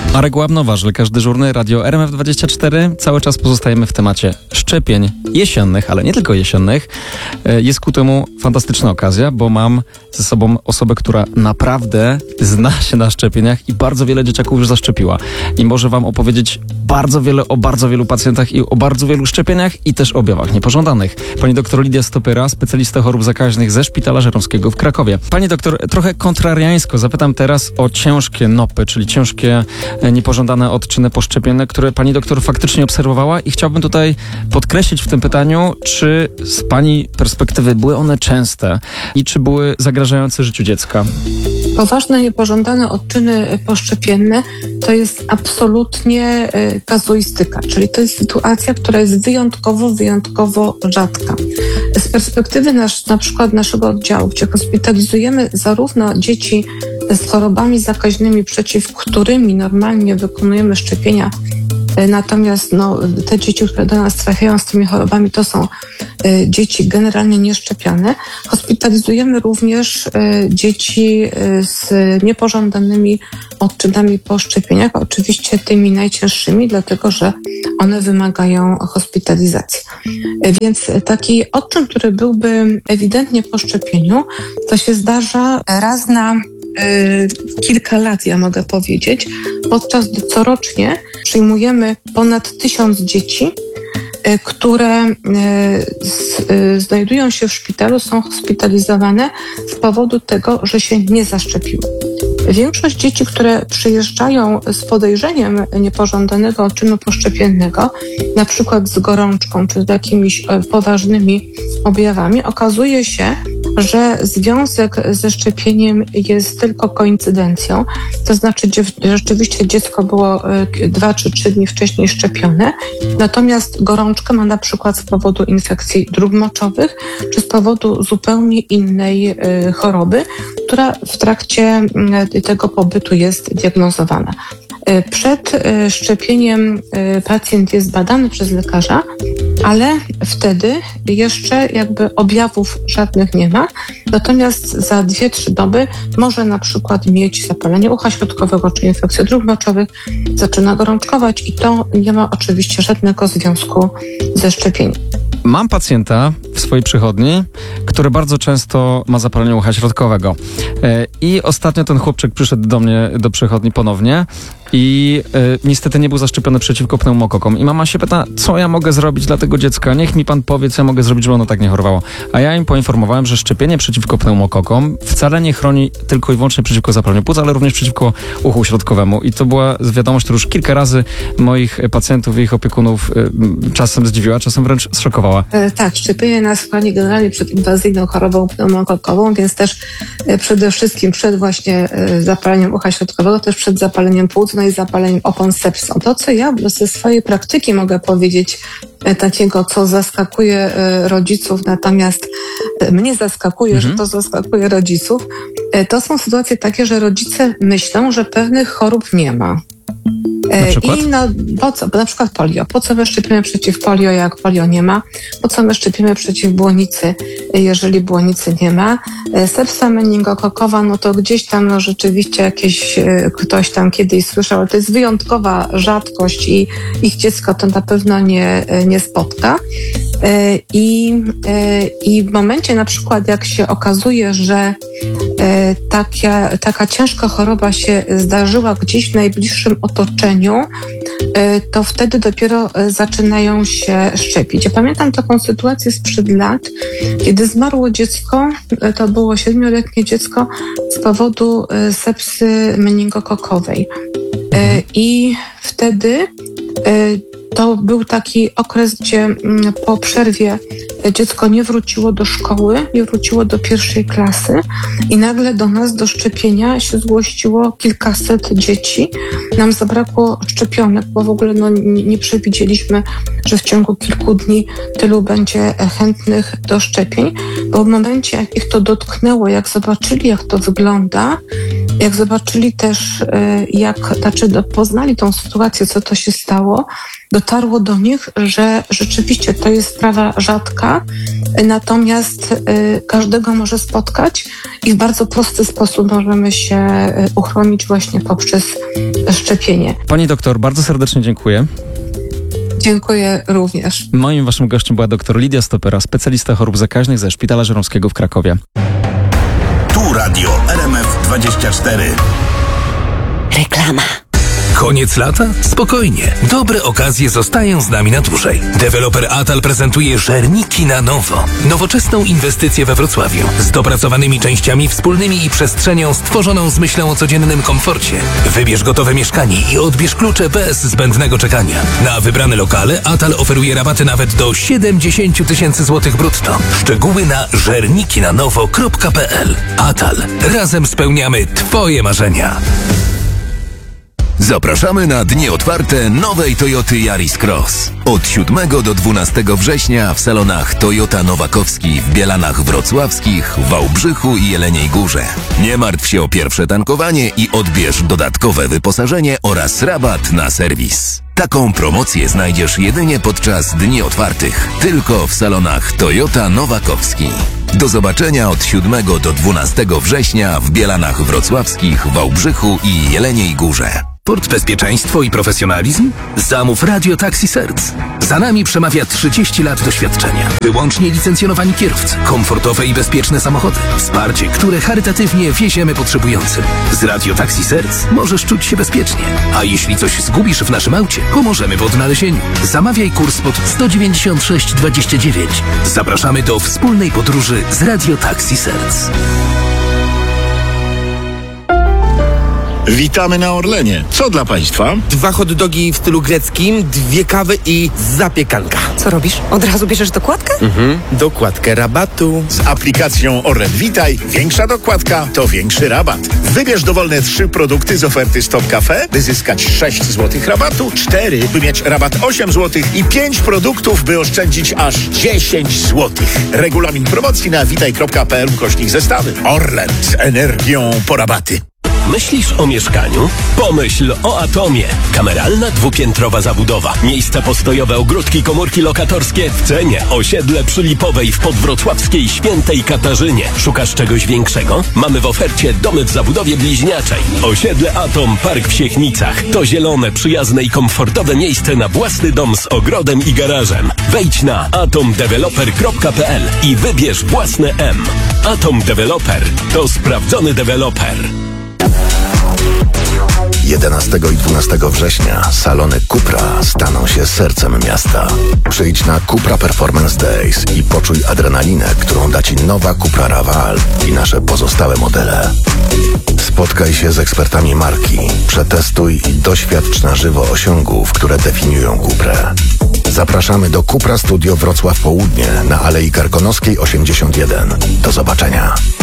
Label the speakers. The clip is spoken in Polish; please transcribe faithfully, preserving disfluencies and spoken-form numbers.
Speaker 1: Marek Łabnowarz, lekarz dyżurny, Radio R M F dwadzieścia cztery. Cały czas pozostajemy w temacie szczepień jesiennych, ale nie tylko jesiennych. Jest ku temu fantastyczna okazja, bo mam ze sobą osobę, która naprawdę zna się na szczepieniach i bardzo wiele dzieciaków już zaszczepiła. I może wam opowiedzieć bardzo wiele o bardzo wielu pacjentach i o bardzo wielu szczepieniach i też objawach niepożądanych. Pani doktor Lidia Stopyra, specjalista chorób zakaźnych ze Szpitala Żeromskiego w Krakowie. Pani doktor, trochę kontrariańsko zapytam teraz o ciężkie nopy, czyli ciężkie niepożądane odczyny poszczepienne, które pani doktor faktycznie obserwowała i chciałbym tutaj podkreślić w tym pytaniu, czy z pani perspektywy były one częste i czy były zagrażające życiu dziecka?
Speaker 2: Poważne niepożądane odczyny poszczepienne to jest absolutnie kazuistyka, czyli to jest sytuacja, która jest wyjątkowo, wyjątkowo rzadka. Z perspektywy nasz, na przykład naszego oddziału, gdzie hospitalizujemy zarówno dzieci z chorobami zakaźnymi, przeciw którymi normalnie wykonujemy szczepienia, natomiast no, te dzieci, które do nas trafiają z tymi chorobami, to są y, dzieci generalnie nieszczepione. Hospitalizujemy również y, dzieci y, z niepożądanymi odczynami po szczepieniach, oczywiście tymi najcięższymi, dlatego że one wymagają hospitalizacji. Y, więc taki odczyn, który byłby ewidentnie po szczepieniu, to się zdarza raz na kilka lat, ja mogę powiedzieć, podczas gdy corocznie przyjmujemy ponad tysiąc dzieci, które znajdują się w szpitalu, są hospitalizowane z powodu tego, że się nie zaszczepiły. Większość dzieci, które przyjeżdżają z podejrzeniem niepożądanego odczynu poszczepiennego, na przykład z gorączką czy z jakimiś poważnymi objawami, okazuje się, że związek ze szczepieniem jest tylko koincydencją. To znaczy, że rzeczywiście dziecko było dwa czy trzy dni wcześniej szczepione, natomiast gorączkę ma na przykład z powodu infekcji dróg moczowych czy z powodu zupełnie innej choroby, która w trakcie tego pobytu jest diagnozowana. Przed szczepieniem pacjent jest badany przez lekarza, ale wtedy jeszcze jakby objawów żadnych nie ma, natomiast za dwie trzy doby może na przykład mieć zapalenie ucha środkowego czy infekcję dróg moczowych, zaczyna gorączkować i to nie ma oczywiście żadnego związku ze szczepieniem.
Speaker 1: Mam pacjenta w swojej przychodni, który bardzo często ma zapalenie ucha środkowego. I ostatnio ten chłopczyk przyszedł do mnie do przychodni ponownie i y, niestety nie był zaszczepiony przeciwko pneumokokom. I mama się pyta, co ja mogę zrobić dla tego dziecka? Niech mi pan powie, co ja mogę zrobić, żeby ono tak nie chorowało. A ja im poinformowałem, że szczepienie przeciwko pneumokokom wcale nie chroni tylko i wyłącznie przeciwko zapaleniu płuc, ale również przeciwko uchu środkowemu. I to była wiadomość, która już kilka razy moich pacjentów i ich opiekunów y, czasem zdziwiła, czasem wręcz zszokowała.
Speaker 2: E, tak, szczepienie nas chroni generalnie przed inwazyjną chorobą pneumokokową, więc też e, przede wszystkim przed właśnie e, zapaleniem ucha środkowego, też przed zapaleniem płuc, no i zapaleniem opon sepsą. To, co ja ze swojej praktyki mogę powiedzieć e, takiego, co zaskakuje e, rodziców, natomiast e, mnie zaskakuje, mhm. że to zaskakuje rodziców, e, to są sytuacje takie, że rodzice myślą, że pewnych chorób nie ma. I no, po co? Bo na przykład polio. Po co my szczepimy przeciw polio, jak polio nie ma? Po co my szczepimy przeciw błonicy, jeżeli błonicy nie ma? Sepsa meningokokowa, no to gdzieś tam no rzeczywiście jakieś ktoś tam kiedyś słyszał, ale to jest wyjątkowa rzadkość i ich dziecko to na pewno nie, nie spotka. I, I w momencie na przykład jak się okazuje, że taka, taka ciężka choroba się zdarzyła gdzieś w najbliższym otoczeniu, to wtedy dopiero zaczynają się szczepić. Ja pamiętam taką sytuację sprzed lat, kiedy zmarło dziecko, to było siedmioletnie dziecko z powodu sepsy meningokokowej. I wtedy to był taki okres, gdzie po przerwie dziecko nie wróciło do szkoły, nie wróciło do pierwszej klasy i nagle do nas do szczepienia się zgłosiło kilkaset dzieci. Nam zabrakło szczepionek, bo w ogóle no, nie, nie przewidzieliśmy, że w ciągu kilku dni tylu będzie chętnych do szczepień, bo w momencie, jak ich to dotknęło, jak zobaczyli, jak to wygląda, jak zobaczyli też, jak, znaczy poznali tą sytuację, co to się stało, dotarło do nich, że rzeczywiście to jest sprawa rzadka, natomiast y, każdego może spotkać i w bardzo prosty sposób możemy się uchronić właśnie poprzez szczepienie.
Speaker 1: Pani doktor, bardzo serdecznie dziękuję.
Speaker 2: Dziękuję również.
Speaker 1: Moim waszym gościem była dr Lidia Stopera, specjalista chorób zakaźnych ze Szpitala Żeromskiego w Krakowie.
Speaker 3: Tu Radio R M F dwadzieścia cztery.
Speaker 4: Reklama.
Speaker 5: Koniec lata? Spokojnie. Dobre okazje zostają z nami na dłużej. Deweloper Atal prezentuje Żerniki na nowo. Nowoczesną inwestycję we Wrocławiu. Z dopracowanymi częściami wspólnymi i przestrzenią stworzoną z myślą o codziennym komforcie. Wybierz gotowe mieszkanie i odbierz klucze bez zbędnego czekania. Na wybrane lokale Atal oferuje rabaty nawet do siedemdziesiąt tysięcy złotych brutto. Szczegóły na żernikinanowo kropka p l. Atal. Razem spełniamy Twoje marzenia.
Speaker 3: Zapraszamy na dni otwarte nowej Toyoty Yaris Cross. Od siódmego do dwunastego września w salonach Toyota Nowakowski w Bielanach Wrocławskich, Wałbrzychu i Jeleniej Górze. Nie martw się o pierwsze tankowanie i odbierz dodatkowe wyposażenie oraz rabat na serwis. Taką promocję znajdziesz jedynie podczas dni otwartych, tylko w salonach Toyota Nowakowski. Do zobaczenia od siódmego do dwunastego września w Bielanach Wrocławskich, Wałbrzychu i Jeleniej Górze.
Speaker 5: Port, bezpieczeństwo i profesjonalizm? Zamów Radio Taxi Serc. Za nami przemawia trzydzieści lat doświadczenia. Wyłącznie licencjonowani kierowcy, komfortowe i bezpieczne samochody, wsparcie, które charytatywnie wieziemy potrzebującym. Z Radio Taxi Serc możesz czuć się bezpiecznie. A jeśli coś zgubisz w naszym aucie, pomożemy w odnalezieniu. Zamawiaj kurs pod sto dziewięćdziesiąt sześć dwadzieścia dziewięć. Zapraszamy do wspólnej podróży z Radio Taxi Serc.
Speaker 6: Witamy na Orlenie. Co dla Państwa?
Speaker 7: Dwa hot dogi w stylu greckim, dwie kawy i zapiekanka.
Speaker 4: Co robisz? Od razu bierzesz dokładkę?
Speaker 7: Mhm. Dokładkę rabatu.
Speaker 6: Z aplikacją Orlen Witaj większa dokładka to większy rabat. Wybierz dowolne trzy produkty z oferty Stop Cafe, by zyskać sześć złotych rabatu, cztery, by mieć rabat osiem złotych i pięć produktów, by oszczędzić aż dziesięć złotych. Regulamin promocji na witaj kropka p l ukośnik zestawy. Orlen z energią po rabaty.
Speaker 8: Myślisz o mieszkaniu? Pomyśl o Atomie. Kameralna dwupiętrowa zabudowa. Miejsca postojowe, ogródki, komórki lokatorskie w cenie. Osiedle przy Lipowej w podwrocławskiej Świętej Katarzynie. Szukasz czegoś większego? Mamy w ofercie domy w zabudowie bliźniaczej. Osiedle Atom, Park w Siechnicach. To zielone, przyjazne i komfortowe miejsce na własny dom z ogrodem i garażem. Wejdź na atom developer kropka p l i wybierz własne M. Atom Developer to sprawdzony deweloper.
Speaker 3: jedenastego i dwunastego września salony Cupra staną się sercem miasta. Przyjdź na Cupra Performance Days i poczuj adrenalinę, którą da Ci nowa Cupra Raval i nasze pozostałe modele. Spotkaj się z ekspertami marki, przetestuj i doświadcz na żywo osiągów, które definiują Cuprę. Zapraszamy do Cupra Studio Wrocław Południe na Alei Karkonoskiej osiemdziesiąt jeden. Do zobaczenia.